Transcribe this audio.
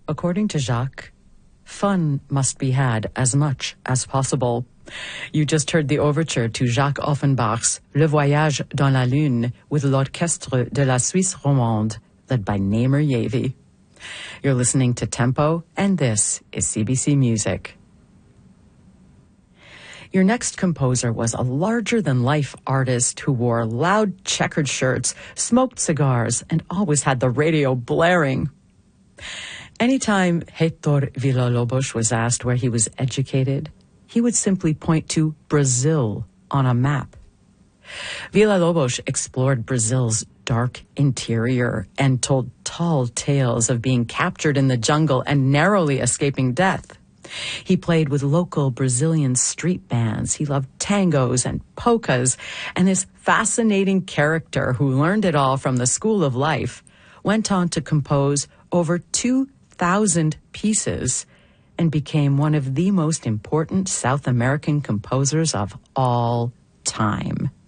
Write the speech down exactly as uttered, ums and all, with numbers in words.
according to Jacques, fun must be had as much as possible. You just heard the overture to Jacques Offenbach's Le Voyage dans la Lune with l'Orchestre de la Suisse Romande, led by Namer Yavi. You're listening to Tempo, and this is C B C Music. Your next composer was a larger-than-life artist who wore loud checkered shirts, smoked cigars, and always had the radio blaring. Anytime Heitor Villa-Lobos was asked where he was educated, he would simply point to Brazil on a map. Villa-Lobos explored Brazil's dark interior and told tall tales of being captured in the jungle and narrowly escaping death. He played with local Brazilian street bands. He loved tangos and polkas, and this fascinating character who learned it all from the school of life went on to compose over two thousand pieces and became one of the most important South American composers of all time.